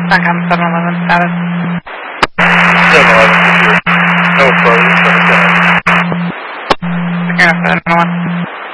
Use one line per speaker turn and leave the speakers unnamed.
Tancant 711 status.
711 computer. No further, 711.
Again, 711.